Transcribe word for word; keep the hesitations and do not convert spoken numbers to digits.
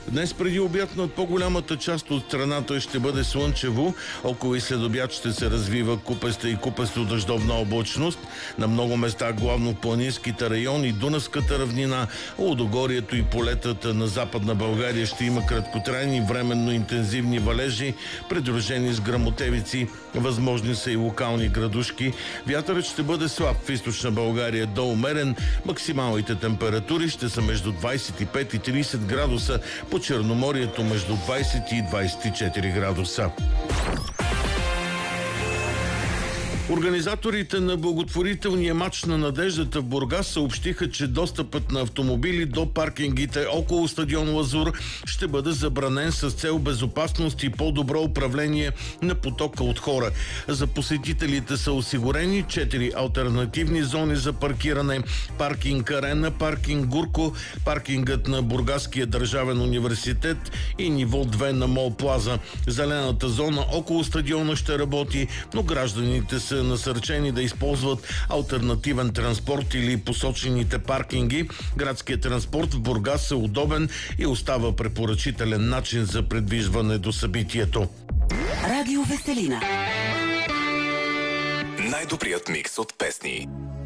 Днес преди обяд над по-голямата част от страната ще бъде слънчево. Около и след обяд ще се развива купеста и купесто дъждовна облачност. На много места, главно в планинските райони, Дунавската равнина, Лудогорието и полетата на Западна България ще има краткотрайни, временно интензивни валежи, придружени с гръмотевици. Възможни са и локални градушки. Вятърът ще бъде слаб в източна България до умерен. Максималните температури ще са между двадесет и пет и тридесет градуса, по Черноморието между двадесет и двадесет и четири градуса. Организаторите на благотворителния мач на надеждата в Бургас съобщиха, че достъпът на автомобили до паркингите около стадион Лазур ще бъде забранен с цел безопасност и по-добро управление на потока от хора. За посетителите са осигурени четири алтернативни зони за паркиране: паркинг Арена, паркинг Гурко, паркингът на Бургаския държавен университет и ниво две на Мол Плаза. Зелената зона около стадиона ще работи, но гражданите са насърчени да използват алтернативен транспорт или посочените паркинги. Градският транспорт в Бургас е удобен и остава препоръчителен начин за придвижване до събитието. Радио Веселина. Най-добрият микс от песни.